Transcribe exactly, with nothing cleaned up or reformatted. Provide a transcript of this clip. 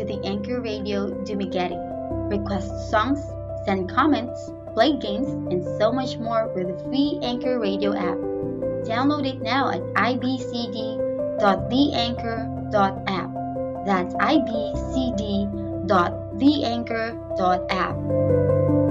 with the Anchor Radio Dumigetti. Request songs, send comments, play games, and so much more with the free Anchor Radio app. Download it now at i b c d dot the anchor dot app. That's i b c d dot the anchor dot app.